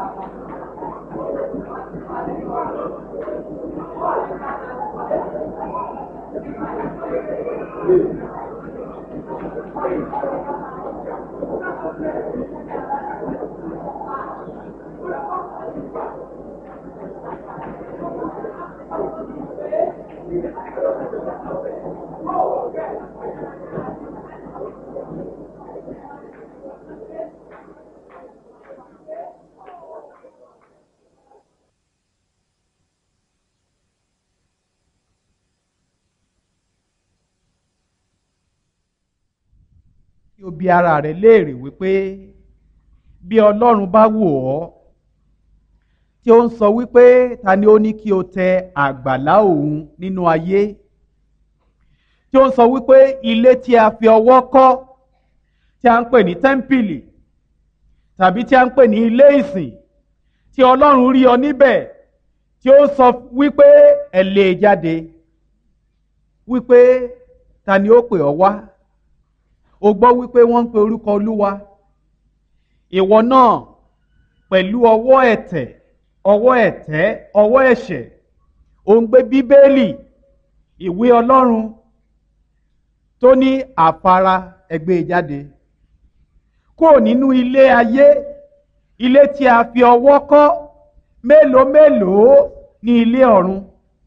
Kí o bi ara rẹ léèrè wípé bí Ọlọ́run bá wò ọ́ tí ó ń sọ wípé ta ni ó ní kí o tẹ àgbàlá òun nínú ayé, tí ó ń sọ wípé ilé tí a fi ọwọ́ kọ́ tí a ń pè ní tẹ́ḿpìlì tàbí tí a ń pè ní ilé ìsìn tí Ọlọ́run rí ọ níbẹ̀ tí ó sọ wípé ẹ lé e jáde, wípé ta ni ó pè ọ́ wá? O gbọ́ wípé wọ́n ń pe orúkọ Olúwa, ìwọ náà pẹ̀lú ọwọ́ ẹ̀tẹ̀, ọwọ́ ẹ̀tẹ́, ọwọ́ ẹ̀ṣẹ̀ ò ń gbé Bíbélì, ìwé Ọlọ́run tó ní àfara ẹgbẹ́ jáde kúrò nínú ilé ayé, ilé tí a fi ọwọ́ kọ́. Mélòó mélòó ní ilé ọ̀run?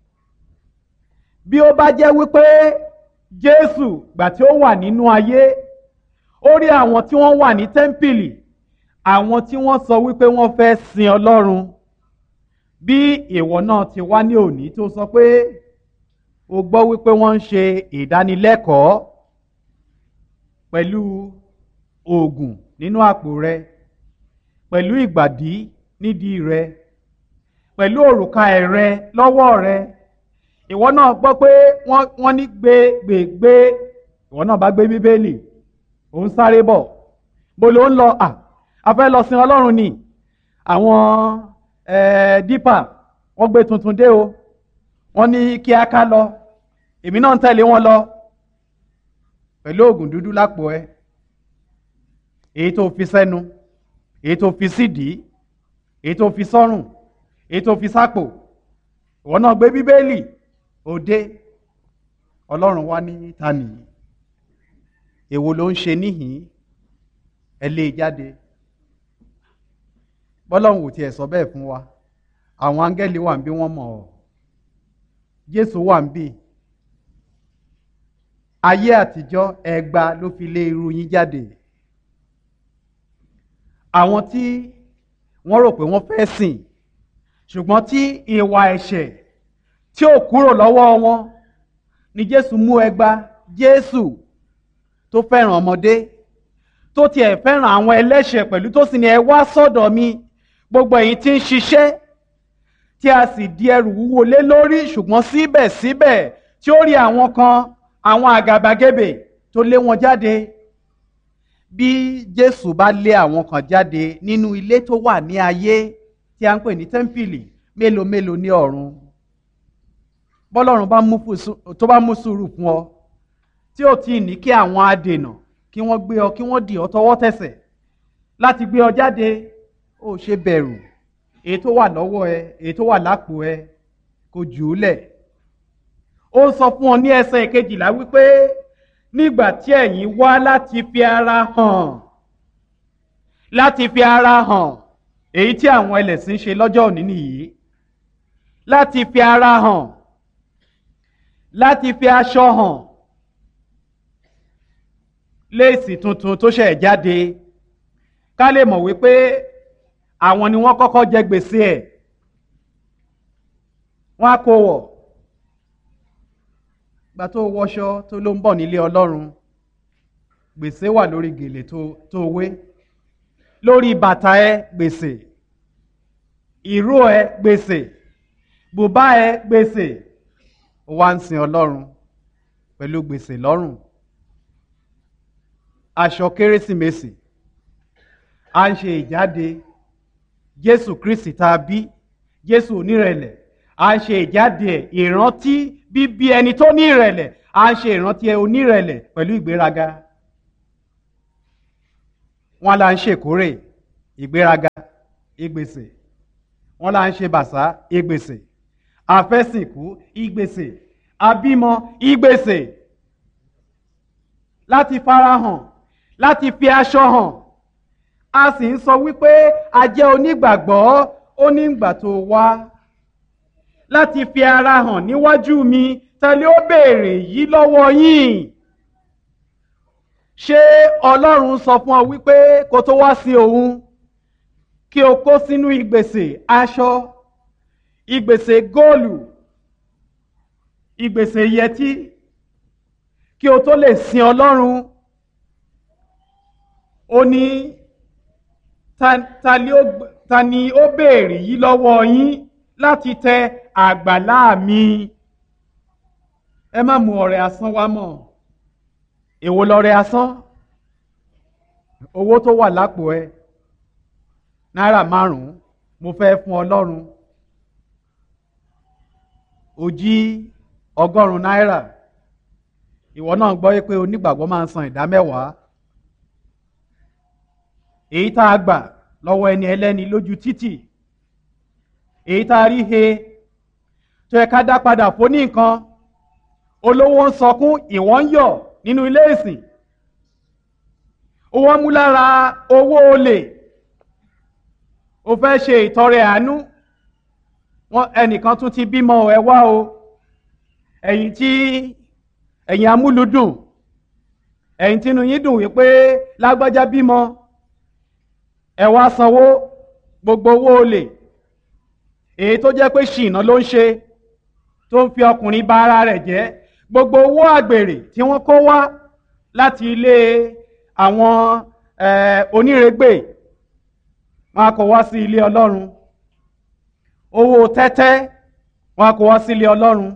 Bí ó bá jẹ́ wípé Jésù gbà tí ó wà nínú ayé ó rí àwọn tí wọ́n wà ní tẹ́ḿpìlì, àwọn tí wọ́n sọ wípé wọ́n fẹ́ sin Ọlọ́run, bí ìwọ náà ti wá ní òní tó sọ pé o gbọ́ wípé wọ́n ń ṣe ìdánilẹ́kọ̀ọ́ pẹ̀lú oògùn nínú àpò rẹ, pẹ̀lú ìgbàdí nídìí rẹ, pẹ̀lú òrùka ẹ̀rẹ lọ́wọ́ rẹ, ìwọ náà gbọ́ pé wọ́n ní gbé, ìwọ náà bá gbé Bíbélì, ò ń sáré bọ̀. Bó ló ń lọ? A fẹ́ lọ sin Ọlọ́run ni. Àwọn dípà wọ́n gbé tuntun dé o, wọ́n ní kí a ká lọ, èmi náà ń tẹ̀lé wọn lọ pẹ̀lú oògùn dúdú lápò ẹ, èyí tó fi sẹ́nu, èyí tó fi sídìí, èyí tó fi sọ́rùn, èyí tó fi sápò. Ìwọ náà gbé Bíbélì òde. Ọlọ́run wá ní ta nìyí? Èwo ló ń ṣe níhìn? Ẹ lé e jáde. Bọ́lọ́run ò tiẹ̀ sọ bẹ́ẹ̀ fún wa. Àwọn áńgẹ́lì wà ń bí wọ́n mọ̀ ọ́. Jésù wà ń bí. Ayé àtijọ́ ẹgba ló fi lé irú yín jáde. Àwọn tí wọ́n rò pé wọ́n fẹ́ sìn ṣùgbọ́n tí ìwà ẹ̀ṣẹ̀ tí ò kúrò lọ́wọ́ wọn ni Jésù mú ẹgba. Jésù tó fẹ́ràn ọmọdé, tó tiẹ̀ fẹ́ràn àwọn ẹlẹ́ṣẹ̀ pẹ̀lú, tó sì ní ẹ wá sọ́dọ̀ mi gbogbo ẹ̀yin tí ń ṣiṣẹ́ tí a sì di ẹrù wúwo lé lórí, ṣùgbọ́n síbẹ̀síbẹ̀ tí ó rí àwọn kan, àwọn àgàbàgebè tó lé wọn jáde. Bí Jésù bá lé àwọn kan jáde nínú ilé tó wà ní ayé tí a ń pè ní tẹ́ḿpìlì, mélòó mélòó ní ọ̀run? Bọ́lọ́run tó bá mú sùúrù fún ọ, tí ò tí ì ní kí àwọn adènà kí wọ́n gbé ọ, kí wọ́n dì ọ tọwọ́ tẹsẹ̀ láti gbé ọ jáde, ó ṣe bẹ̀rù. Èyí tó wà lọ́wọ́ ẹ, èyí tó wà lápò ẹ, kò jù ú lẹ̀. Ó sọ fún ọ ní ẹsẹ̀ 12 wípé nígbà tí ẹ̀yin wá láti fi ara hàn, èyí tí àwọn ẹlẹ́sìn ṣe lọ́jọ́ òní nìyí, láti fi ara hàn, láti fi aṣọ hàn, léèsì tuntun tó ṣẹ̀ jáde, ká lè mọ̀ wípé àwọn ni wọ́n kọ́kọ́ jẹ gbèsè ẹ̀. Wọ́n á kó wọ̀. Gbà tó wọṣọ tó ló ń bọ̀ nílé Ọlọ́run, gbèsè wà lórí gèlè tó wé, lórí bàtà ẹ gbèsè, ìró ẹ gbèsè, bùbá ẹ gbèsè. Ó wá ń sin Ọlọ́run pẹ̀lú gbèsè lọ́rùn. Aṣọ Kérésìmesì, à ń ṣe ìjáde Jésù Kristi tá a bí, Jésù onírẹ̀lẹ̀, à ń ṣe ìjáde ẹ̀, ìrántí bíbí ẹni tó ní ìrẹ̀lẹ̀, à ń ṣe ìrántí ẹ onírẹ̀lẹ̀ pẹ̀lú ìgbéraga. Wọ́n là ń ṣèkórè ìgbéraga, ìgbèsè, wọ́n là ń ṣe bàṣá, ìgbèsè, àfẹ́sìnkú, ìgbèsè, àbímọ, ìgbèsè, láti farahàn, láti fi aṣọ hàn. A sì ń sọ wípé a jẹ́ onígbàgbọ́, ó ní ìgbà tó wá láti fi ara hàn níwájú mi, tẹ́lẹ̀ ó béèrè yìí lọ́wọ́ yín. Ṣé Ọlọ́run sọ fún ọ wípé kó tó wá sí òun kí o kó sínú ìgbèsè aṣọ, ìgbèsè góòlù, ìgbèsè yẹtí kí o tó lè sin Ọlọ́run? Ó ní ta ni ó béèrè yìí lọ́wọ́ yín láti tẹ àgbàlá mi? Ẹ má mú ọrẹ asán wá mọ́. Èwo lọrẹ asán? Owó tó wà lápò ẹ, náírà 5 mo fẹ́ fún Ọlọ́run, ó jí 100 náírà. Ìwọ náà gbọ́ pé onígbàgbọ́ máa ń san 10%. Èyí tá a gbà lọ́wọ́ ẹni ẹlẹ́ni lójú títì, èyí tá a rí he tó yẹ ká dá padà fún ní nǹkan, olówó ń sọkún, ìwọ ń yọ̀ nínú ilé ìsìn. Owó mú lára owó olè, o fẹ́ ṣe ìtọrẹ àánú, ẹnìkan tún ti bímọ ẹ wá o, ẹ̀yin amúlùdùn, ẹ̀yin tínú yín dùn wípé lágbájá bímọ, ẹ wá sanwó gbogbo owó olè, èyí tó jẹ́ pé ṣìnà ló ń ṣe, tó ń fi ọkùnrin bà ara rẹ̀ jẹ́, gbogbo owó àgbèrè tí wọ́n kó wá láti ilé àwọn onírègbè, wọn kó wá sí ilé Ọlọ́run. Owó tẹ́tẹ́ wọn kó wá sí ilé Ọlọ́run.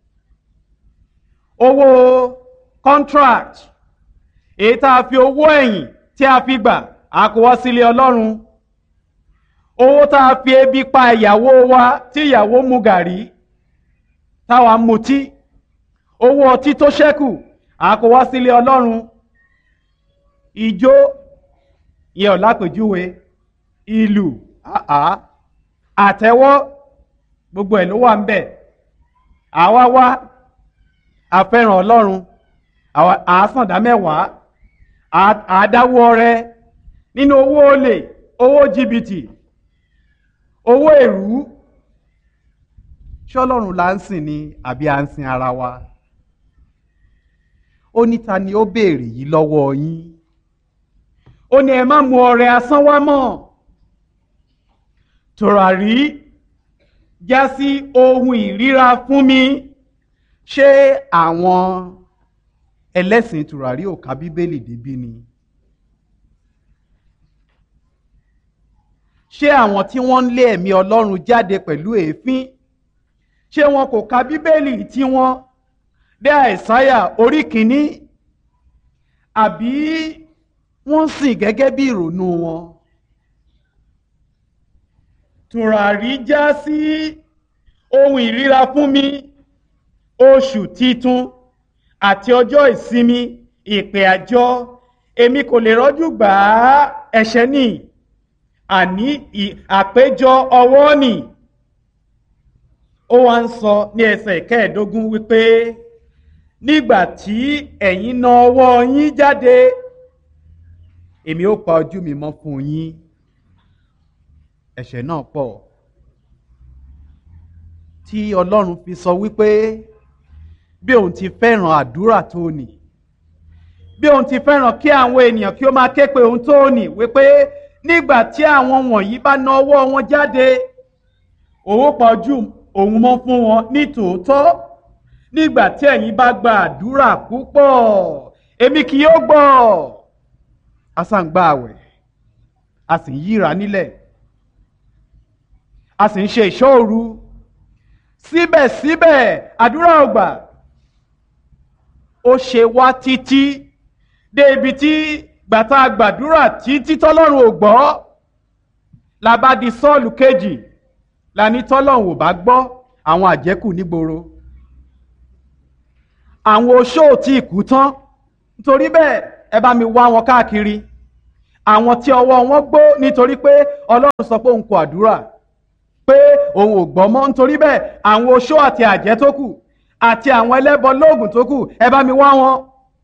Owó contract, èyí tá a fi owó ẹ̀yìn tí a fi gbà, a kó wá sí ilé Ọlọ́run. Owó tá a fi ebi pa ìyàwó wa tí ìyàwó mu gàrí táwa mutí, owó ọtí tó ṣẹ́kù, a kó wá sí ilé Ọlọ́run. Ijó yẹn ò lápèjúwe, ìlù àtẹ́wọ́, gbogbo ẹ̀ ló wà ń bẹ̀. Àwa wá àfẹ́ràn Ọlọ́run, àásàndá 10, àádáwó ọrẹ nínú owó olè, owó jìbìtì, owó èrú. Ṣọ́lọ́run là ń sìn ni àbí à ń sin ara wa? Ó ní ta ni ó béèrè yìí lọ́wọ́ yín? Ó ní ẹ má mú ọrẹ asán wá mọ́. Tùràrí já sí ohun ìríra fún mi. Ṣé àwọn ẹlẹ́sìn tùràrí ò ka Bíbélì débí ni? Ṣé àwọn tí wọ́n ń lé ẹ̀mí Ọlọ́run jáde pẹ̀lú èéfín, ṣé wọn kò ka Bíbélì tí wọ́n dé Àìsáyà orí 1? Àbí wọ́n sìn gẹ́gẹ́ bí ìrònú wọn? Tùràrí já sí ohun ìríra fún mi, oṣù titun àti ọjọ́ ìsinmi, ìpè àjọ, èmi kò lè rọ́jú gbà á, ẹ̀ṣẹ̀ ni, àní àpéjọ ọwọ́ ni. Ó wá ń sọ ní ẹsẹ̀ 15 wípé nígbà tí ẹ̀yin na ọwọ́ yín jáde, èmi ó pa ojú mi mọ́ fún yín. Ẹ̀ṣẹ̀ náà pọ̀ tí Ọlọ́run fi sọ wípé bí òun ti fẹ́ràn àdúrà tó nì, bí òun ti fẹ́ràn kí àwọn ènìyàn kí ó máa ké pe òun tó nì, wípé nígbà tí àwọn wọ̀nyí bá na ọwọ́ wọn jáde, òun pa ojú òun mọ́ fún wọn ní tòótọ́. Nígbà tí ẹ̀yin bá gba àdúrà púpọ̀, èmi kì yóò gbọ́. A sá ń gba àwẹ̀, a sì ń yíra nílẹ̀, a sì ń ṣe ìṣọ́ òru, síbẹ̀síbẹ̀ àdúrà ò gbà. Ó ṣe wá títí dé ibi tí gbàtà gbàdúrà títí tọ́lọ́run ò gbọ́, la bá di Sọ́ọ̀lù kejì, la ní tọ́lọ́run ò bá gbọ́, àwọn àjẹ́kù nígboro, àwọn oṣó tí kú tán, nítorí bẹ́ẹ̀ ẹ bá mi wá wọn káàkiri, àwọn tí ọwọ́ wọn gbó nítorí pé Ọlọ́run sọ pé òun kò àdúrà, pé òun ò gbọ́ mọ́. Nítorí bẹ́ẹ̀ àwọn oṣó àti àjẹ́ tó kù àti àwọn ẹlẹ́bọ lóògùn tó kù, ẹ bá mi wá wọn.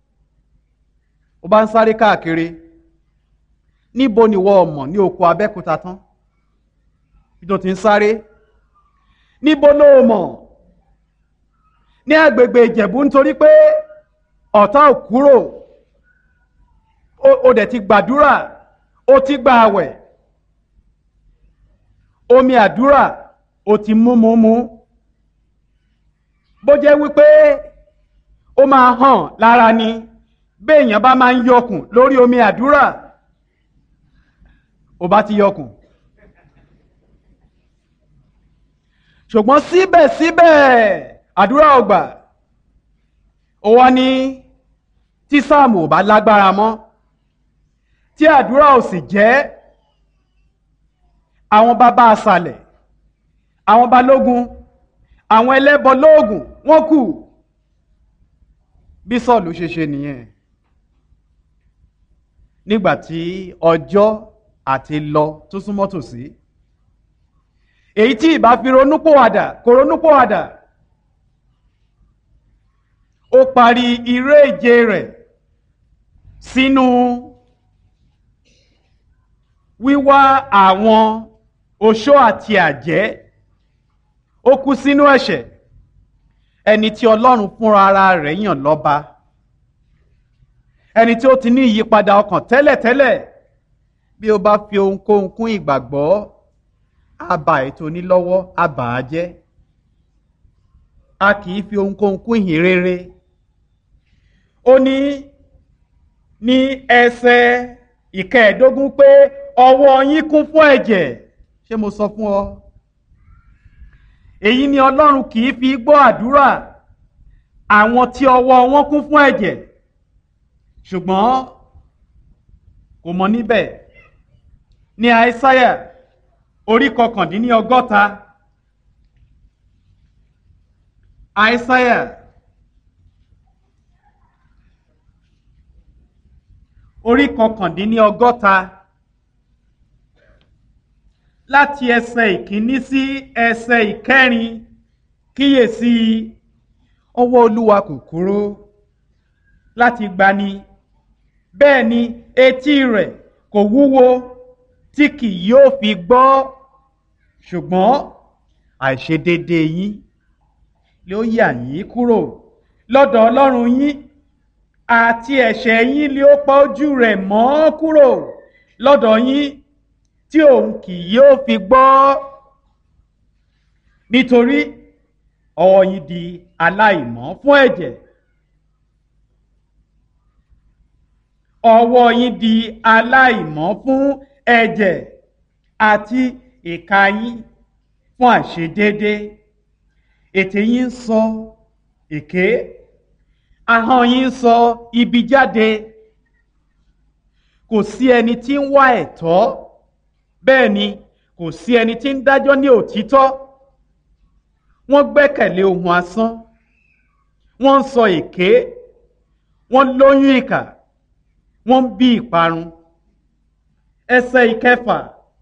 Ó bá ń sáré káàkiri. Níbo ni wọ́n mọ̀ ní oko Abẹ́òkúta tán bí tó ti ń sáré? Níbo ló mọ̀ ní agbègbè Ìjẹ̀bú? Nítorí pé ọ̀tá ò kúrò, ó dẹ̀ ti gbàdúrà, ó ti gba àwẹ̀, omi àdúrà ó ti mú. Bó jẹ́ wípé ó máa hàn lára ni, béèyàn bá máa ń yọkùn lórí omi àdúrà, ó bá ti yọkùn. Ṣùgbọ́n síbẹ̀síbẹ̀ àdúrà ò gbà. Ó wá ní tí sáàmù ò bá lágbára mọ́, tí àdúrà ò sì jẹ́, àwọn bàbá asàlẹ̀, àwọn balógun, àwọn ẹlẹ́bọ lóògùn wọ́n kù. Bí Sọ́ọ̀lù ṣe nìyẹn. Nígbàtí ọjọ́ àti lọ tó súnmọ́ tòsí, èyí tí ìbá fi ronúpòwàdà kò ronúpòwàdà. Ó parí iré ìje rẹ̀ sínú wíwá àwọn oṣó àti àjẹ́. Ó kú sínú ẹ̀ṣẹ̀. Ẹni tí Ọlọ́run fúnra ara rẹ̀ yàn lọ́ba, ẹni tí ó ti ní ìyípadà ọkàn tẹ́lẹ̀tẹ́lẹ̀, bí ó bá fi ohunkóhun kún ìgbàgbọ́, á ba ètò onílọ́wọ́, á bà á jẹ́. A kì í fi ohunkóhun kún ìhìn rere. Ó ní ẹsẹ̀ ìkẹẹ̀dógún pé ọwọ́ yín kún fún ẹ̀jẹ̀. Ṣé mo sọ fún ọ? Èyí ni Ọlọ́run kì í fi gbọ́ àdúrà àwọn tí ọwọ́ wọn kún fún ẹ̀jẹ̀. Ṣùgbọ́n kò mọ níbẹ̀. Ní Àìsáyà orí 59. Àìsáyà orí 59 láti ẹsẹ̀ ìkíní sí ẹsẹ̀ ìkẹrin. Kíyèsí, ọwọ́ Olúwa kò kúrò láti gbani, bẹ́ẹ̀ ni etí rẹ̀ kò wúwo tí kì yóò fi gbọ́. Ṣùgbọ́n àìṣedéédé yín ló yà yín kúrò lọ́dọ̀ Ọlọ́run yín, àti ẹ̀ṣẹ̀ yín ló pa ojú rẹ̀ mọ́ kúrò lọ́dọ̀ yín, tí òun kì yóò fi gbọ́. Nítorí ọwọ́ yín di aláìmọ́ fún ẹ̀jẹ̀, ọwọ́ yín di aláìmọ́ fún ẹ̀jẹ̀, àti ìka yín fún àìṣedéédé. Ètè yín ń sọ èké, ahọ́n yín ń sọ ibi jáde. Kò sí ẹni tí ń wá ẹ̀tọ́, bẹ́ẹ̀ ni kò sí ẹni tí ń dájọ́ ní òtítọ́. Wọ́n gbẹ́kẹ̀lé ohun asán, wọ́n ń sọ èké, wọ́n lóyún ìkà, wọ́n ń bí ìparun. Ẹsẹ̀ ìkẹfà.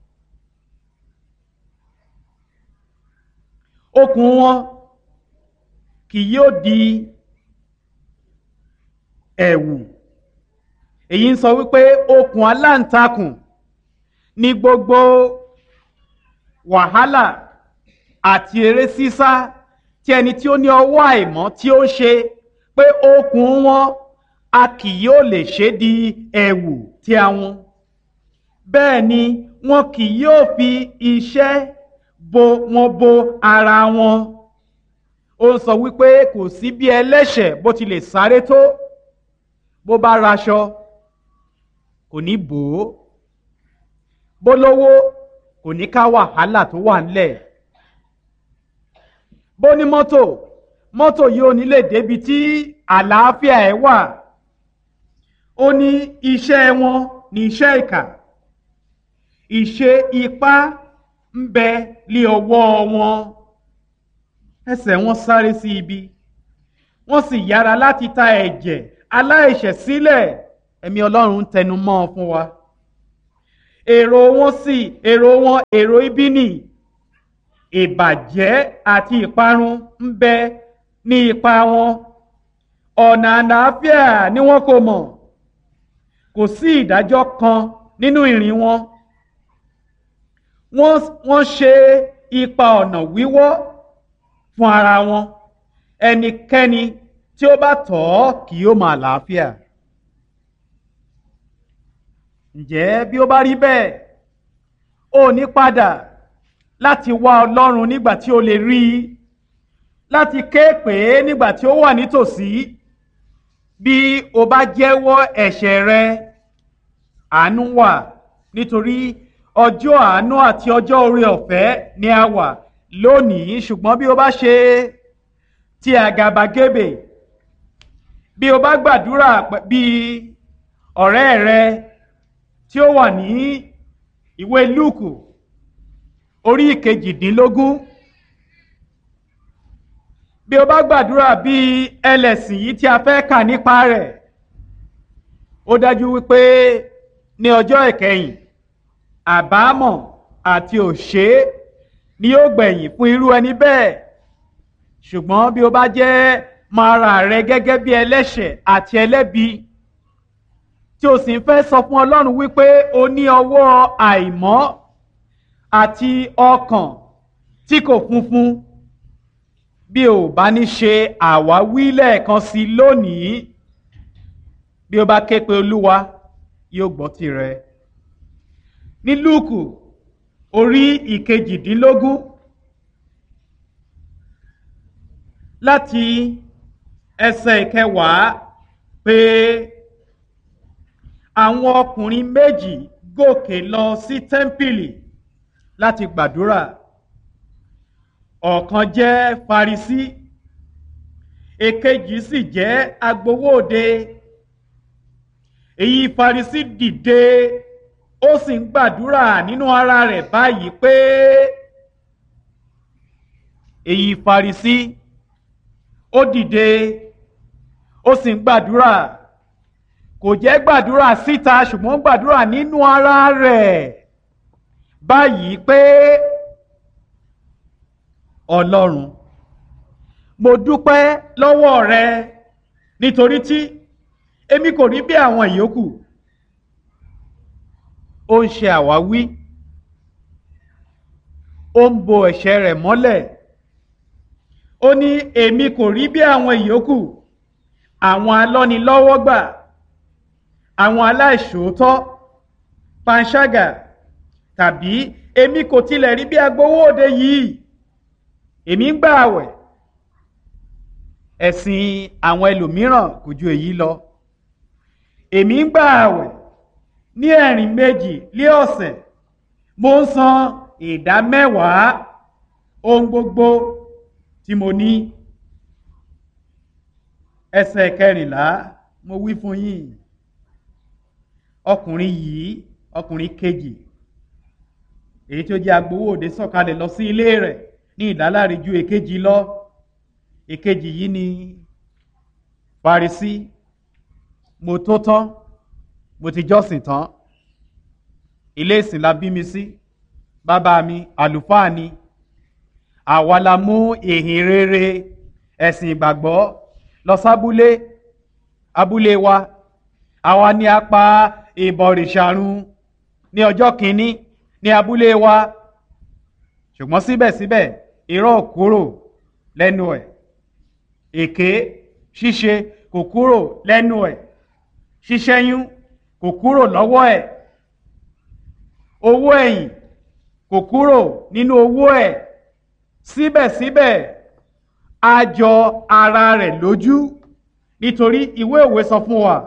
Okùn wọn kì yóò di ẹ̀wù. Èyí ń sọ wípé okùn aláǹtakùn ní gbogbo wàhálà àti eré sísá tí ẹni tí ó ní ọwọ́ àìmọ́ tí ó ṣe, pé okùn wọn a kì yóò lè ṣe di ẹ̀wù tí àwọn. Bẹ́ẹ̀ ni wọn kì yóò fi iṣẹ́ bo ara wọn. Ó sọ wípé kò sí bí ẹlẹ́ṣẹ̀ bó ti lè sáré tó, bó bá raṣọ kò ní bò ó, bó lówó kò ní ká wàhálà tó wà ńlẹ̀, bó ní mọ́tò yìí ò ní lè débi tí àlàáfíà ẹ̀ wà. Ó ní iṣẹ́ wọn ní iṣẹ́ ìkà, ìṣe ipá ń bẹ lé ọwọ́ wọn. Ẹsẹ̀ wọn sáré sí ibi, wọ́n sì yára láti ta ẹ̀jẹ̀ aláìṣẹ̀ sílẹ̀. Ẹ̀mí Ọlọ́run ń tẹnu mọ́ ọ fún wa. èrò wọn èrò ibi ni. Ìbàjẹ́ àti ìparun ń bẹ ní ipa wọn. Ọ̀nà àlàáfíà ni wọn kò mọ̀. Kò sí ìdájọ́ kan nínú ìrìn wọn. Wọ́n ṣe ipa ọ̀nà wíwọ́ fún ara wọn. Ẹnikẹ́ni tí ó bá tọ̀ ọ́ kì yóò máa àlàáfíà. Ǹjẹ́ bí ó bá rí bẹ́ẹ̀, ó ní padà láti wá Ọlọ́run nígbà tí ó lè rí i, láti ké pè é nígbà tí ó wà nítòsí. Bí o bá jẹ́wọ́ ẹ̀ṣẹ̀ rẹ, àánú wà, nítorí ọjọ́ àánú àti ọjọ́ oore ọ̀fẹ́ ni a wà lónìí. Ṣùgbọ́n bí o bá ṣe ti àgàbàgebè, bí o bá gbàdúrà bí ọ̀rẹ́ rẹ tí ó wà ní ìwé Lúùkù orí 18, bí o bá gbàdúrà bí ẹlẹ́sìn yìí tí a fẹ́ kà nípa rẹ̀, ó dájú wípé ní ọjọ́ ìkẹyìn àbámọ̀ àti òṣé ni yóò gbẹ̀yìn fún irú ẹni bẹ́ẹ̀. Ṣùgbọ́n bí o bá jẹ́ máa ra rẹ gẹ́gẹ́ bí ẹlẹ́ṣẹ̀ àti ẹlẹ́bi, tí o sì ń fẹ́ sọ fún Ọlọ́run wípé o ní ọwọ́ àìmọ́ àti ọkàn tí kò funfun, bí o bá ní ṣe àwáwí lẹ́ẹ̀kan sí lónìí, bí o bá ké pe Olúwa yóò gbọ́ tirẹ̀. Ní Lúùkù orí 18 láti ẹsẹ̀ 10 pé àwọn ọkùnrin méjì gòkè lọ sí tẹ́ḿpìlì láti gbàdúrà. Ọ̀kan jẹ́ Farisí, èkejì sì jẹ́ agbowó òde. Èyí Farisí dìde, ó sì ń gbàdúrà nínú ara rẹ̀ báyìí pé èyí Farisí ó dìde, ó sì ń gbàdúrà. Kò jẹ́ gbàdúrà síta, ṣùgbọ́n gbàdúrà nínú ara rẹ̀ báyìí pé Ọlọ́run, mo dúpẹ́ lọ́wọ́ rẹ nítorí tí èmi kò rí bí àwọn ìyókù. Ó ń ṣe àwáwí, ó ń bo ẹ̀ṣẹ̀ rẹ̀ mọ́lẹ̀. Ó ní èmi kò rí bí àwọn ìyókù, àwọn alọ́nilọ́wọ́gbà, àwọn aláìṣòótọ́, panṣágà, tàbí èmi kò tilẹ̀ rí bí agbowó òde yìí. Èmi ń gbààwẹ̀. Ẹ̀sìn àwọn ẹlòmíràn kò ju èyí lọ. Èmi ń gbààwẹ̀ ní ẹ̀rìn méjì lé ọ̀sẹ̀. Mo ń san 10% ohun gbogbo tí mo ní. Ẹsẹ̀ 14, mo wí fún yín, ọkùnrin kejì, èyí tí ó jẹ́ agbowó òde, sọ̀kalẹ̀ lọ sí ilé rẹ̀ ní ìdáláre ju èkejì lọ. Èkejì yìí ni Farisí. Mo tó tán, mo ti jọ́sìn tán, ilé ìsìn la bí mi sí, bàbá mi àlùfáà ni. Àwa la mú ìhìn rere ẹ̀sìn ìgbàgbọ́ lọ sábúlé wa. Àwa ni a pa ìbọ̀rìṣà run ní ọjọ́ kìíní ní abúlé wa. Ṣùgbọ́n síbẹ̀síbẹ̀ irọ́ kúrò lẹ́nu ẹ̀, èké ṣíṣe kò kúrò lẹ́nu ẹ̀, ṣíṣẹ́yún kò kúrò lọ́wọ́ ẹ̀, owó ẹ̀yìn kò kúrò nínú owó ẹ̀. Síbẹ̀síbẹ̀ a jọ ara rẹ̀ lójú, nítorí ìwé òwe sọ fún wa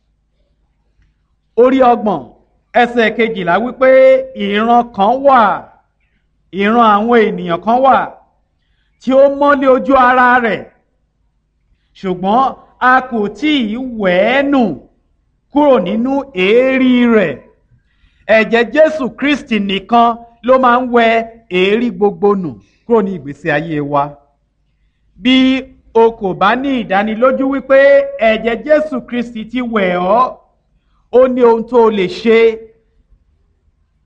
orí 30 ẹsẹ̀ 12 wípé ìran àwọn ènìyàn kan wà tí ó mọ́lé ojú ara rẹ̀, ṣùgbọ́n a kò tí ì wẹ̀ ẹ́ nù kúrò nínú èérí rẹ̀. Ẹ̀jẹ̀ Jésù Kristi nìkan ló máa ń wẹ èérí gbogbo nù kúrò ní ìgbésí ayé wa. Bí o kò bá ní ìdánilójú wípé ẹ̀jẹ̀ Jésù Kristi ti wẹ̀ ọ́, ó ní ohun tó lè ṣe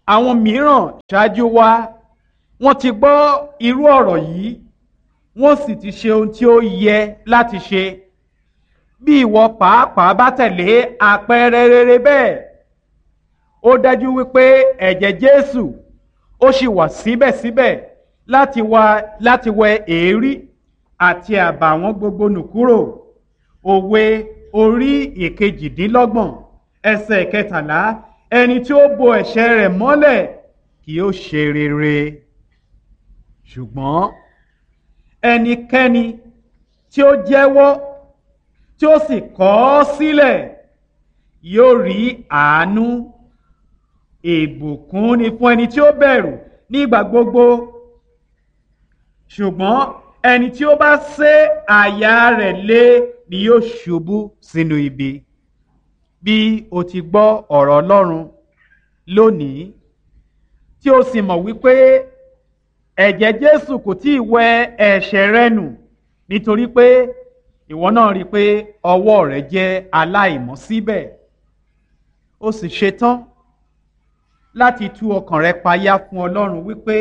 àwọn mìíràn ṣáájú wa wọ́n ti gbọ́ irú ọ̀rọ̀ yìí wọ́n sì ti ṣe ohun tí ó yẹ láti ṣe. Bí ìwọ pàápàá bá tẹ̀lé àpẹẹrẹ rere bẹ́ẹ̀, ó dájú wípé ẹ̀jẹ̀ Jésù ó sì wà síbẹ̀síbẹ̀ láti wẹ èérí àti àbàwọ́n gbogbo nù kúrò. Òwe orí ìkejìdínlọ́gbọ̀n ẹsẹ̀ kẹtàlá, ẹni tí ó bo ẹ̀ṣẹ̀ rẹ̀ mọ́lẹ̀ kì yóò ṣe rere. Ṣùgbọ́n ẹnikẹ́ni tí ó jẹ́wọ́ tí ó sì kọ̀ ọ́ sílẹ̀ yóò rí àánú. Ìbùkún ni fún ẹni tí ó bẹ̀rù nígbà gbogbo, ṣùgbọ́n ẹni tí ó bá sé àyà rẹ̀ lé ni yóò ṣubú sínú ibi. Bí o ti gbọ́ ọ̀rọ̀ Ọlọ́run lónìí tí o sì mọ̀ wípé ẹ̀jẹ̀ Jésù kò tí ì wẹ ẹ̀ṣẹ̀ rẹ nù, nítorí pé ìwọ náà rí i pé ọwọ́ rẹ jẹ́ aláìmọ́ síbẹ̀, ó sì ṣetán láti tú ọkàn rẹ payá fún Ọlọ́run wípé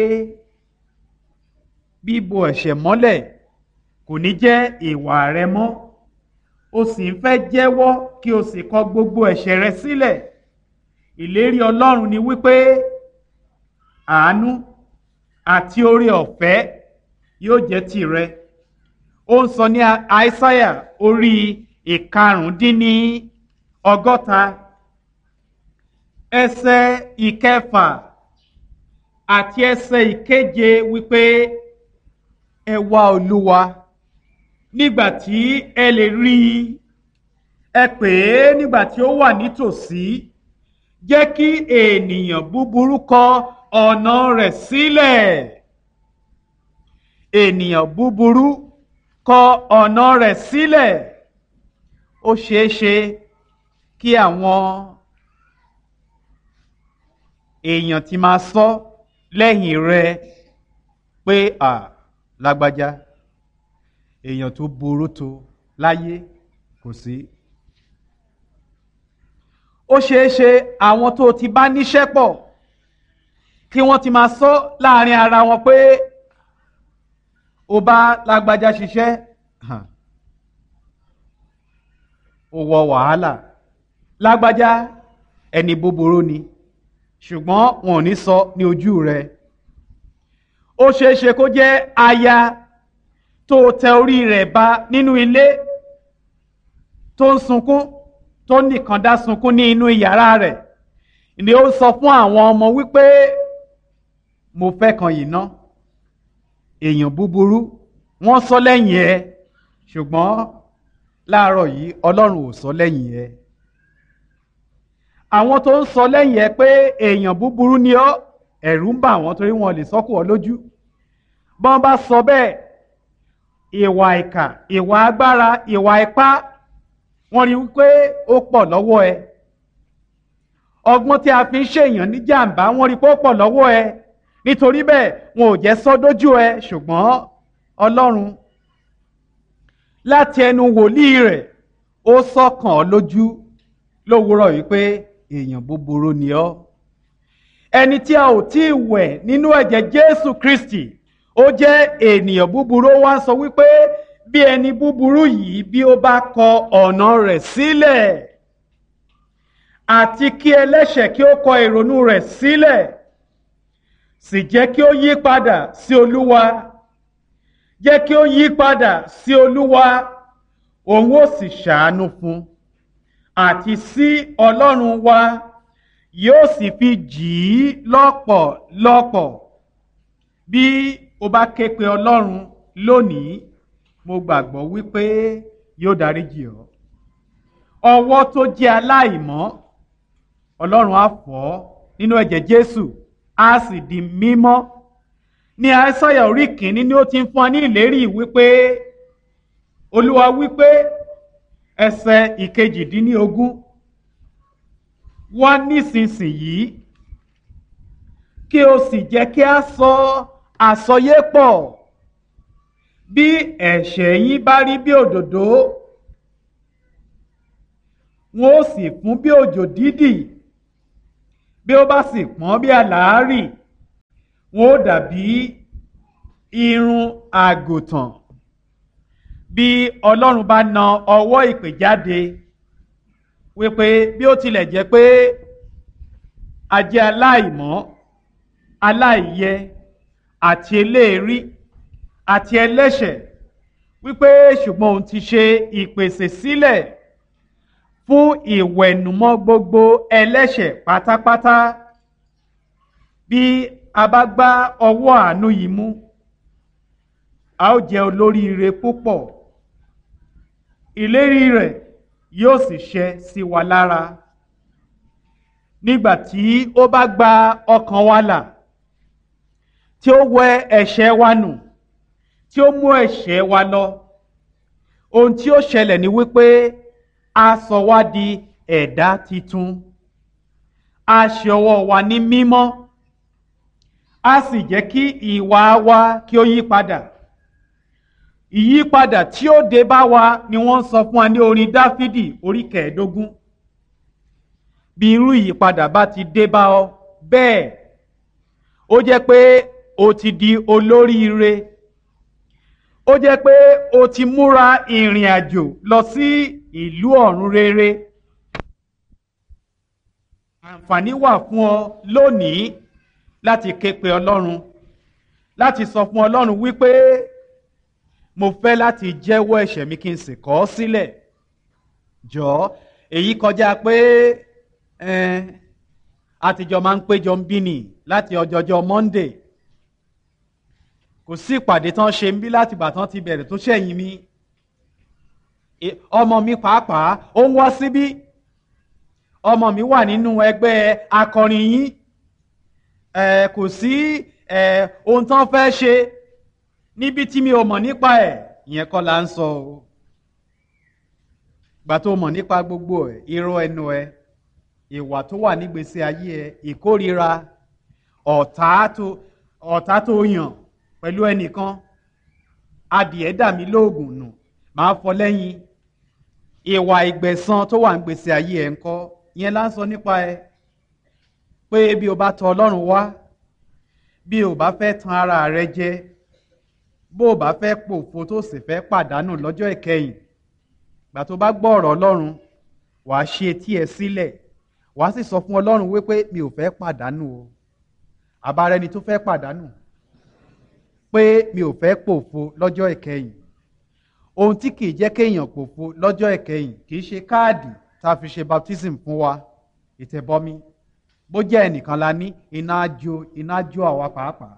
bíbo ẹ̀ṣẹ̀ mọ́lẹ̀ kò ní jẹ́ ìwà rẹ mọ́, o sì ń fẹ́ jẹ́wọ́ kí o sì kọ̀ gbogbo ẹ̀ṣẹ̀ rẹ sílẹ̀. Ìlérí Ọlọ́run ni wípé àánú àti oore ọ̀fẹ́ yóò jẹ́ tìrẹ. Ó ń sọ ní Aísáyà orí ìkarùndínlọ́gọ́ta ẹsẹ̀ ìkẹfà àti ẹsẹ̀ ìkeje wípé ẹ wá Olúwa nígbà tí ẹ lè rí i, ẹ pè é nígbà tí ó wà nítòsí. Jẹ́ kí ènìyàn búburú kọ̀ ọ̀nà rẹ̀ sílẹ̀. Ènìyàn búburú kọ̀ ọ̀nà rẹ̀ sílẹ̀. Ó ṣeé ṣe kí àwọn èèyàn ti máa sọ lẹ́yìn rẹ pé lágbájá èèyàn tó burú tó láyé kò sí. Ó ṣeé ṣe àwọn tó ti bá níṣẹ́ pọ̀ kí wọ́n ti máa sọ láàrin ara wọn pé ó bá lágbájá ṣiṣẹ́ ó wọ wàhálà, lágbájá ẹni búburú ni, ṣùgbọ́n wọn ò ní sọ ní ojú rẹ̀. Ó ṣeé ṣe kó jẹ́ aya tó tẹ orí rẹ̀ ba nínú ilé, tó ń sunkún, tó nìkan dá sunkún ní inú yàrá rẹ̀, ni ó sọ fún àwọn ọmọ wípé mo fẹ́ kan yìí ná. Èèyàn búburú wọ́n sọ lẹ́yìn ẹ, ṣùgbọ́n láàárọ̀ yìí Ọlọ́run ò sọ lẹ́yìn ẹ. Àwọn tó ń sọ lẹ́yìn ẹ pé èèyàn búburú ni ọ́, ẹ̀rù ń bà wọ́n torí wọn lè sọ́kù ọ lójú. Bọ́n bá sọ bẹ́ẹ̀, ìwà ìkà, ìwà agbára, ìwà ipá, wọ́n rí wípé ó pọ̀ lọ́wọ́ ẹ. Ọgbọ́n tí a fi ń ṣèyàn ní jàǹbá, wọ́n rí pé ó pọ̀ lọ́wọ́ ẹ. Nítorí bẹ́ẹ̀ wọn ò jẹ́ sọ dójú ẹ, ṣùgbọ́n Ọlọ́run láti ẹnu wòlíì rẹ̀ ó sọ̀kàn ọ́ lójú lówùúrọ̀ wípé èèyàn búburú ni ọ́. Ẹni tí a ò tí ì wẹ̀ nínú ẹ̀jẹ̀ Jésù Kristi, ó jẹ́ ènìyàn búburú. Ó wá ń sọ wípé bí ẹni búburú yìí bí ó bá kọ̀ ọ̀nà rẹ̀ sílẹ̀, àti kí ẹlẹ́ṣẹ̀ kí ó kọ̀ ìrònú rẹ̀ sílẹ̀, sì jẹ́ kí ó yí padà sí Olúwa. Jẹ́ kí ó yí padà sí Olúwa, òun ó sì ṣàánú fún, àti sí Ọlọ́run wa yóò sì fi jì í lọ́pọ̀lọpọ̀. Bí o bá ké pe Ọlọ́run lónìí, mo gbàgbọ́ wípé yóò dáríjì ọ́. Ọwọ́ tó jẹ́ aláìmọ́, Ọlọ́run á fọ̀ ọ́ nínú ẹ̀jẹ̀ Jésù, á sì di mímọ́. Ní Aísáyà orí 1 ni ó ti ń fún wa ní ìlérí wípé Olúwa wípé ẹsẹ̀ 18, wá nísinsìnyí kí o sì jẹ́ kí a sọ àsọyépọ̀. Bí ẹ̀ṣẹ̀ yín bá rí bí òdòdó, wọn ó sì fún bí òjò dídì. bí ó bá sì pọ́n bí àlàárì wọn ó dàbí irun àgùntàn. Bí Ọlọ́run bá na ọwọ́ ìpè jáde wípé bí ó tilẹ̀ jẹ́ pé a jẹ́ aláìmọ́, aláìyẹ àti eléèrí àti ẹlẹ́ṣẹ̀, wípé ṣùgbọ́n òun ti ṣe ìpèsè sílẹ̀ fún ìwẹ̀nùmọ́ gbogbo ẹlẹ́ṣẹ̀ pátápátá. Bí a bá gbá ọwọ́ àánú yìí mú, a ó jẹ́ olóríire púpọ̀. Ìlérí rẹ̀ yóò sì ṣẹ sí wa lára nígbà tí ó bá gba ọkàn wa là, tí ó wẹ ẹ̀ṣẹ̀ wa nù, tí ó mú ẹ̀ṣẹ̀ wa lọ. Ohun tí ó ṣẹlẹ̀ ni wípé a sọ wá di ẹ̀dá titun, a ṣe ọwọ́ wa ní mímọ́, a sì jẹ́ kí ìwà wa kí ó yí padà. Ìyípadà tí ó dé bá wa ni wọ́n sọ fún wa ní orin Dáfídì orí 15. Bí irú ìyípadà bá ti dé bá ọ bẹ́ẹ̀, ó jẹ́ pé o ti di olóríire, ó jẹ́ pé o ti múra ìrìn àjò lọ sí ìlú ọ̀run rere. Àǹfààní wà fún ọ lónìí láti ké pe Ọlọ́run, láti sọ fún Ọlọ́run wípé mo fẹ́ láti jẹ́wọ́ ẹ̀ṣẹ̀ mi kí n sì kọ̀ ọ́ sílẹ̀. Jọ̀ọ́, èyí kọjá pé àtijọ́ máa ń péjọ ń bí ni láti ọjọ́jọ́ Monday. Kò sí ìpàdé tán ṣe ń bí láti ìgbà tán ti bẹ̀rẹ̀ tó ṣẹ̀yìn mi. Ọmọ mi pàápàá ó ń wá síbí. Ọmọ mi wà nínú ẹgbẹ́ akọrin yín. Kò sí ohun tán fẹ́ ṣe níbi tí mi ò mọ̀ nípa ẹ̀. Ìyẹn kọ́ la ń sọ o. Gbà tó mọ̀ nípa gbogbo ẹ̀, irọ́ ẹnu ẹ̀, ìwà tó wà nígbésí ayé ẹ̀, ìkórira, ọ̀tá tó yàn pẹ̀lú ẹnìkan, adìẹ dà mí lóògùn nù, màá fọ lẹ́yìn. Ìwà ìgbẹ̀san tó wà nígbésí ayé ẹ̀ ńkọ́, ìyẹn la ń sọ nípa ẹ̀. Pé bí o bá tọ̀ Ọlọ́run wá, bí o bá fẹ́ tan ara rẹ jẹ, bó o bá fẹ́ pòfo tó sì fẹ́ pàdánù lọ́jọ́ ìkẹyìn, gbà tó bá gbọ́ ọ̀rọ̀ Ọlọ́run, wàá ṣe etí ẹ sílẹ̀, wàá sì sọ fún Ọlọ́run wípé mi ò fẹ́ pàdánù o. Àbára ẹni tó fẹ́ pàdánù, pé mi ò fẹ́ pòfo lọ́jọ́ ìkẹyìn. Ohun tí kìí jẹ́ kéèyàn pòfo lọ́jọ́ ìkẹyìn kìí ṣe káàdì tá a fi ṣe baptism fún wa, ìtẹ̀bọmi. Bó jẹ́ ẹnìkan la ní, iná jó àwa pàápàá.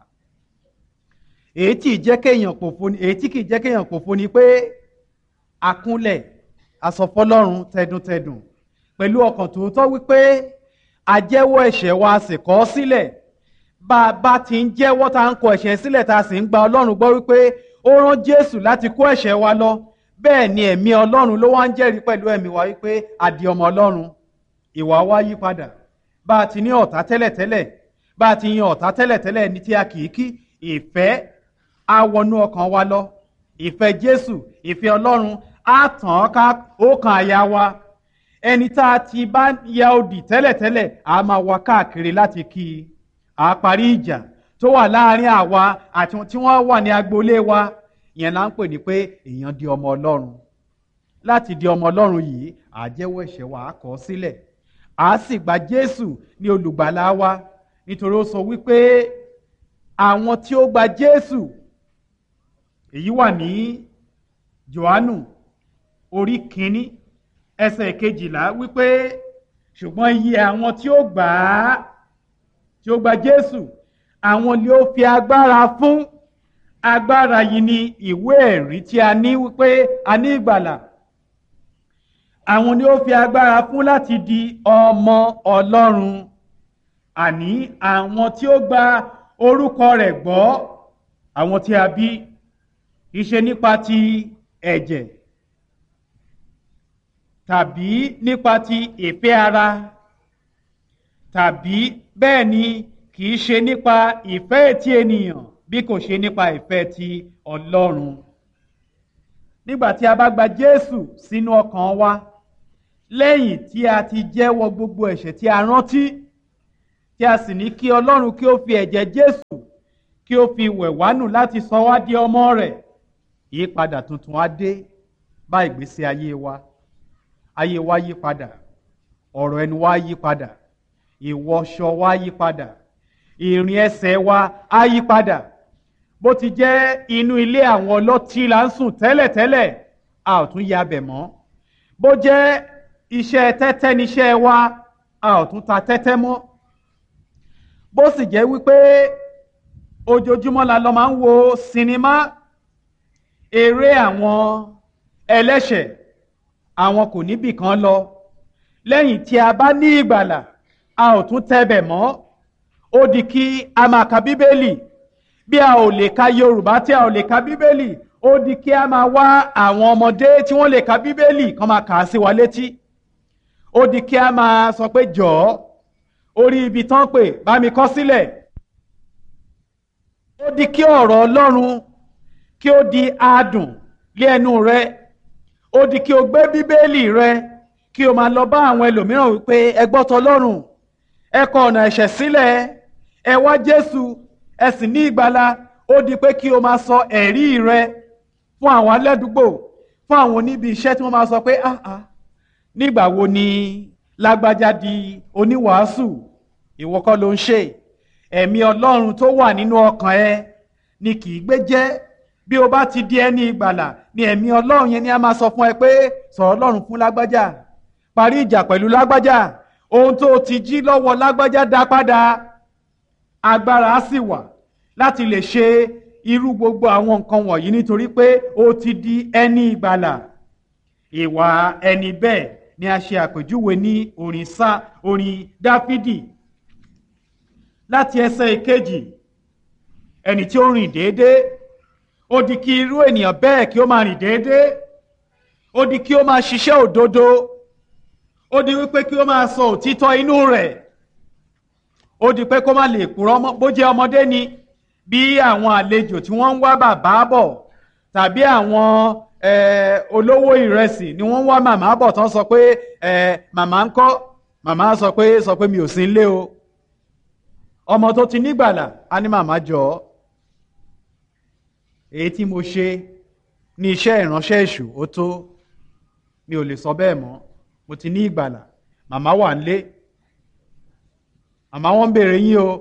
Èyí tí kìí jẹ́ kéèyàn pòfo ni pé akúnlẹ̀ asọ̀fọ́lọ́run tẹdùntẹdùn pẹ̀lú ọkàn tòótọ́ wípé a jẹ́wọ́ ẹ̀ṣẹ̀ wa sì kọ̀ ọ́ sílẹ̀. Bá a bá ti ń jẹ́wọ́ tá à ń kọ̀ ẹ̀ṣẹ̀ sílẹ̀ tá a sì ń gba Ọlọ́run gbọ́ wípé ó rán Jésù láti kó ẹ̀ṣẹ̀ wa lọ, bẹ́ẹ̀ ni ẹ̀mí Ọlọ́run ló wá ń jẹ́rìí pẹ̀lú ẹ̀mí wa wípé a di ọmọ Ọlọ́run. Ìwà wa yí padà. Bá a ti ní ọ̀tá tẹ́lẹ̀tẹ́lẹ̀, bá a ti yan ọ̀tá tẹ́lẹ̀tẹ́lẹ̀ ní tí a kì í kí, ìfẹ́ á wọnú ọkàn wa lọ. Ìfẹ́ Jésù, ìfẹ́ Ọlọ́run á tàn ká ọkàn àyà wa. Ẹni tá a ti bá ya odì tẹ́lẹ̀tẹ́lẹ̀ á máa wá káàkiri láti kí i. À parí ìjà tó wà láàrin àwa àti tí wọ́n wà ní agboolé wa. Ìyẹn là ń pè ní pé èèyàn di ọmọ Ọlọ́run. Láti di ọmọ Ọlọ́run yìí, à jẹ́wọ́ ẹ̀ṣẹ̀ wa, á kọ̀ ọ́ sílẹ̀. À sì gba Jésù ní olùgbàlà wa, nítorí ó sọ wípé àwọn tí ó gba Jésù, èyí wà ní Jòhánù orí 1 ẹsẹ̀ 12 wípé ṣùgbọ́n iye àwọn tí ó gbà á, tí ó gba Jésù, àwọn ni ó fi agbára fún. Agbára yìí ni ìwé ẹ̀rí tí a ní wípé a ní ìgbàlà. Àwọn ni ó fi agbára fún láti di ọmọ Ọlọ́run. Àní àwọn tí ó gba orúkọ rẹ̀ gbọ́, àwọn tí a bí, ìṣe nípa ti ẹ̀jẹ̀ tàbí nípa ti ìfẹ́ ara, tàbí bẹ́ẹ̀ ni kì í ṣe nípa ìfẹ́ ti ènìyàn bí kò ṣe nípa ìfẹ́ ti Ọlọ́run. Nígbà tí a bá gba Jésù sínú ọkàn wa, lẹ́yìn tí a ti jẹ́wọ́ gbogbo ẹ̀ṣẹ̀ tí a rántí, tí a sì ní kí Ọlọ́run kí ó fi ẹ̀jẹ̀ Jésù kí ó fi wẹ̀ wá nù láti sọ wá di ọmọ rẹ̀, ìyípadà tuntun á dé bá ìgbésí ayé wa yí padà, ọ̀rọ̀ ẹnu wa yí padà, ìwọṣọ wa yí padà, ìrìn ẹsẹ̀ wa á yí padà. Bó ti jẹ́ inú ilé àwọn ọlọ́tí là ń sùn tẹ́lẹ̀tẹ́lẹ̀, a ò tún yabẹ̀ mọ́. Bó jẹ́ iṣẹ́ tẹ́tẹ́ níṣẹ́ wa, a ò tún ta tẹ́tẹ́ mọ́. Bó sì jẹ́ wípé ojoojúmọ́ la lọ máa ń wo sinimá, eré àwọn ẹlẹ́ṣẹ̀, àwọn kò níbì kan lọ. Lẹ́yìn tí a bá ní ìgbàlà, a ò tún tẹ́bẹ̀ mọ́. Ó di kí a máa ka Bíbélì. Bí a ò lè ka Yorùbá tí a ò lè ka Bíbélì, ó di kí a máa wá àwọn ọmọdé tí wọ́n lè ka Bíbélì kan máa kà á sí wa létí. Ó di kí a máa sọ pé jọ̀ọ́, orí ibi tán pè bá mi kọ sílẹ̀. Ó di kí ọ̀rọ̀ Ọlọ́run kí ó di adùn lé ẹnu rẹ. Ó di kí o gbé Bíbélì rẹ kí o máa lọ bá àwọn ẹlòmíràn wípé ẹ gbọ́ t'Ọlọ́run, ẹ kọ ọ̀nà ẹ̀ṣẹ̀ sílẹ̀, ẹ wá Jésù, ẹ sì ní ìgbàlà. Ó di pé kí o máa sọ ẹ̀rí rẹ fún àwọn aládùúgbò, fún àwọn oníbi iṣẹ́ tí wọ́n máa sọ pé nígbà wo ni lágbájá di oníwàásù? Ìwọ kọ́ ló ń ṣe. Ẹ̀mí Ọlọ́run tó wà nínú ọkàn ẹ ni kì í gbé jẹ́. Bí o bá ti di ẹni ìgbàlà ni ẹ̀mí Ọlọ́run yẹn ni a máa sọ fún ẹ pé sọ̀rọ̀ Ọlọ́run fún lágbájá, parí ìjà pẹ̀lú lágbájá, ohun tó ti jí lọ́wọ́ lágbájá dá padà. Agbára á sì wà láti lè ṣe irú gbogbo àwọn nǹkan wọ̀nyí nítorí pé o ti di ẹni ìgbàlà. Ìwà ẹni bẹ́ẹ̀ ni a ṣe àpèjúwe ní orin Dáfídì láti ẹsẹ̀ ìkejì. Ẹni tí ó rìn déédéé, ó di kí irú ènìyàn bẹ́ẹ̀ kí ó máa rìn déédéé. Ó di kí ó máa ṣiṣẹ́ òdodo. Ó di wípé kí ó máa sọ òtítọ́ inú rẹ̀. Ó di pé kó má lè purọ́ mọ́. Bó jẹ́ ọmọdé ni, bí àwọn àlejò tí wọ́n ń wá bàbá bọ̀, tàbí àwọn olówó ìrẹsì ni wọ́n ń wá màmá bọ̀ tán sọ pé màmá ń kọ́, màmá sọ pé mi ò sí nílé o. Ọmọ tó ti nígbàlà á ní màmá jọ̀ọ́, èyí tí mo ṣe ní iṣẹ́ ìránṣẹ́ èṣù ó tó, mi ò lè sọ bẹ́ẹ̀ mọ́, mo ti ní ìgbàlà, màmá wà nílé, màmá wọn ń béèrè yín o.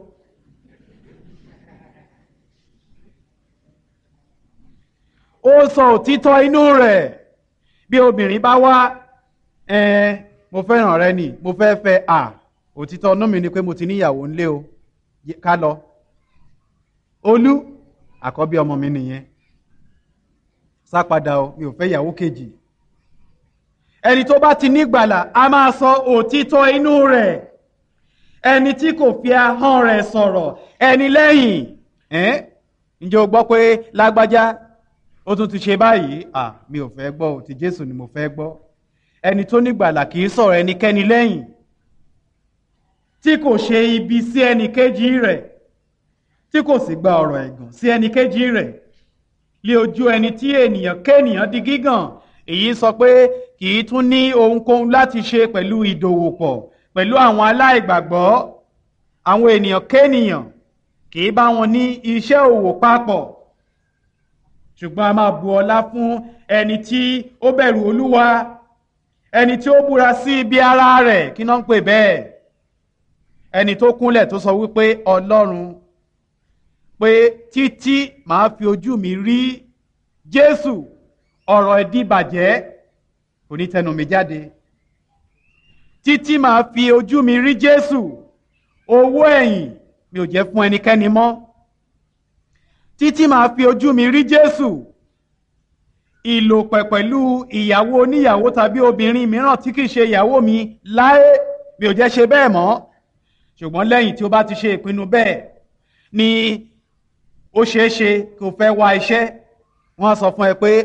Ó sọ òtítọ́ inú rẹ̀. Bí obìnrin bá wá, mo fẹ́ràn rẹ ni, mo fẹ́ fẹ́ òtítọ́ inú mi ni pé mo ti níyàwó nílé o, ká lọ. Olú, àkọ́bí ọmọ mi nìyẹn, sá padà o, mi ò fẹ́ ìyàwó kejì. Ẹni tó bá ti nígbàlà a máa sọ òtítọ́ inú rẹ̀. Ẹni tí kò fi ahọ́n rẹ̀ sọ̀rọ̀ ẹni lẹ́yìn. Ǹjẹ́ o gbọ́ pé lágbájá ó tún ti ṣe báyìí? Mi ò fẹ́ gbọ́, ti Jésù ni mo fẹ́ gbọ́. Ẹni tó nígbàlà kì í sọ̀rọ̀ ẹnikẹ́ni lẹ́yìn, tí kò ṣe ibi sí ẹnìkejì rẹ̀, tí kò sì gba ọ̀rọ̀ ẹ̀gàn sí ẹnìkejì rẹ̀. Lé ojú ẹni tí ènìyàn kéènìyàn di gígàn, èyí sọ pé kì í tún ní ohunkóhun láti ṣe pẹ̀lú ìdòwòpọ̀ pẹ̀lú àwọn aláìgbàgbọ́. Àwọn ènìyàn kéènìyàn kì í bá wọn ní iṣẹ́ òwò papọ̀, ṣùgbọ́n a máa bu ọlá fún ẹni tí ó bẹ̀rù Olúwa, ẹni tí ó búra sí ibi ara rẹ̀. Kí náà ń pè bẹ́ẹ̀? Ẹni tó kúnlẹ̀ tó sọ wípé Ọlọ́run, pé títí màá fi ojú mi rí Jésù, ọ̀rọ̀ ìdíbàjẹ́ kò ní tẹnu mi jáde. Títí màá fi ojú mi rí Jésù, owó ẹ̀yìn mi ò jẹ́ fún ẹnikẹ́ni mọ́. Títí màá fi ojú mi rí Jésù, ìlòpẹ̀ pẹ̀lú ìyàwó oníyàwó tàbí obìnrin mìíràn tí kìí ṣe ìyàwó mi láé, mi ò jẹ́ ṣe bẹ́ẹ̀ mọ́. Ṣùgbọ́n lẹ́yìn tí ó bá ti ṣe ìpinnu bẹ́ẹ̀ ni ó ṣeé ṣe kó fẹ́ wá iṣẹ́. Wọ́n sọ fún ẹ pé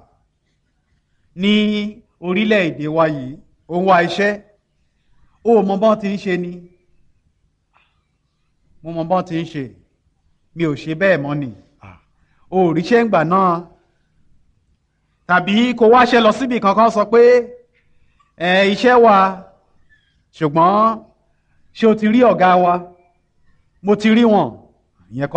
ní orílẹ̀-èdè wa yìí ó ń wá iṣẹ́, ó mọ bọ́n ti ń ṣe ni. Mo mọ bọ́n ti ń ṣe, mi ò ṣe bẹ́ẹ̀ mọ́ ni. O ò ríṣẹ́ ńgbà náà. Tàbí kó wáṣẹ́ lọ síbi kankan sọ pé iṣẹ́ wa, ṣùgbọ́n ṣé o ti rí ọ̀gá wa? mo ti rí wọn